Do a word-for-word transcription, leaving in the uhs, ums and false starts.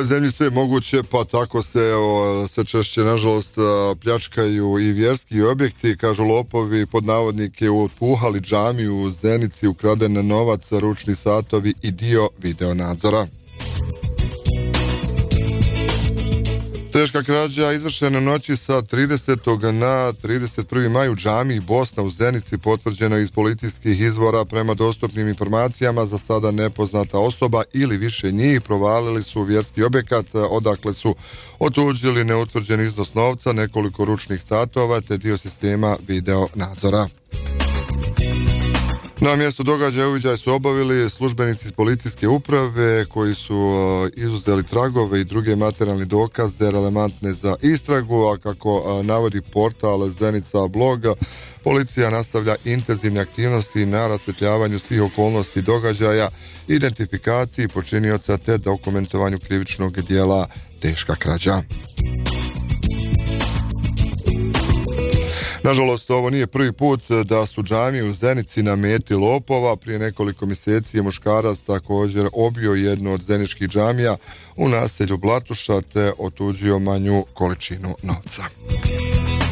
zemlji sve moguće, pa tako se o, sve češće, nažalost, pljačkaju i vjerski objekti. Kažu lopovi, pod navodnike, otpuhali džamiju u Zenici, ukraden novac, ručni satovi i dio videonadzora. Teška krađa izvršena noći sa tridesetog na trideset prvi maj u džamiji Bosna u Zenici, potvrđeno iz policijskih izvora. Prema dostupnim informacijama, za sada nepoznata osoba ili više njih provalili su vjerski objekat, odakle su otuđili neutvrđen iznos novca, nekoliko ručnih satova te dio sistema video nadzora. Na mjestu događaja uviđaj su obavili službenici iz policijske uprave koji su izuzeli tragove i druge materijalne dokaze relevantne za istragu, a kako navodi portal Zenica blog, policija nastavlja intenzivne aktivnosti na rasvjetljavanju svih okolnosti događaja, identifikaciji počinioca te dokumentovanju krivičnog dijela teška krađa. Nažalost, ovo nije prvi put da su džamije u Zenici na meti lopova. Prije nekoliko mjeseci je muškarac također obio jednu od zeničkih džamija u naselju Blatuša te otuđio manju količinu novca.